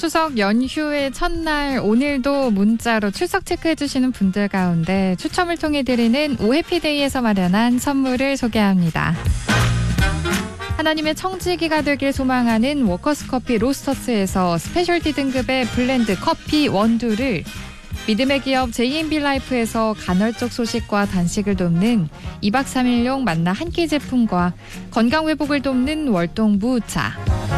추석 연휴의 첫날 오늘도 문자로 출석 체크해주시는 분들 가운데 추첨을 통해 드리는 오해피데이에서 마련한 선물을 소개합니다. 하나님의 청지기가 되길 소망하는 워커스커피 로스터스에서 스페셜티 등급의 블렌드 커피 원두를, 믿음의 기업 JMB라이프에서 간헐적 소식과 단식을 돕는 2박 3일용 만나 한 끼 제품과 건강회복을 돕는 월동 무우차,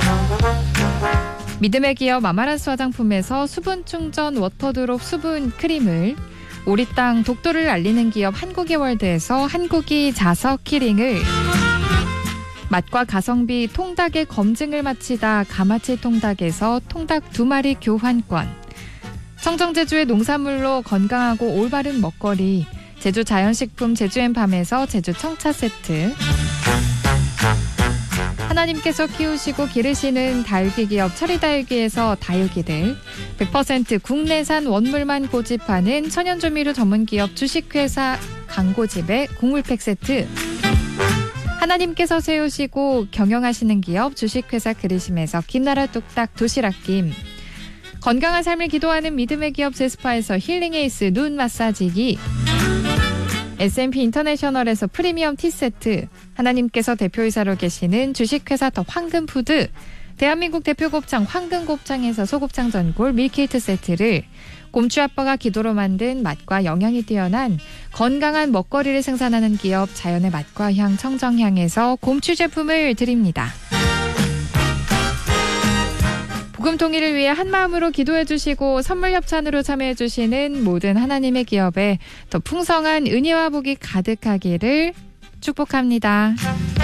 믿음의 기업 아마란스 화장품에서 수분 충전 워터드롭 수분 크림을, 우리 땅 독도를 알리는 기업 한국이 월드에서 한국이 자석 키링을, 맛과 가성비 통닭의 검증을 마치다 가마치 통닭에서 통닭 2마리 교환권, 청정제주의 농산물로 건강하고 올바른 먹거리 제주 자연식품 제주앤팜에서 제주 청차 세트, 하나님께서 키우시고 기르시는 다육이 기업 철이다육이에서 다육이들, 100% 국내산 원물만 고집하는 천연조미료 전문기업 주식회사 광고집의 곡물팩 세트, 하나님께서 세우시고 경영하시는 기업 주식회사 그리심에서 김나라 뚝딱 도시락김, 건강한 삶을 기도하는 믿음의 기업 제스파에서 힐링에이스 눈 마사지기, S&P 인터내셔널에서 프리미엄 티세트, 하나님께서 대표이사로 계시는 주식회사 더 황금푸드, 대한민국 대표 곱창 황금곱창에서 소곱창 전골 밀키트 세트를, 곰추 아빠가 기도로 만든 맛과 영양이 뛰어난 건강한 먹거리를 생산하는 기업 자연의 맛과 향 청정향에서 곰추 제품을 드립니다. 복음 통일을 위해 한마음으로 기도해 주시고 선물 협찬으로 참여해 주시는 모든 하나님의 기업에 더 풍성한 은혜와 복이 가득하기를 축복합니다.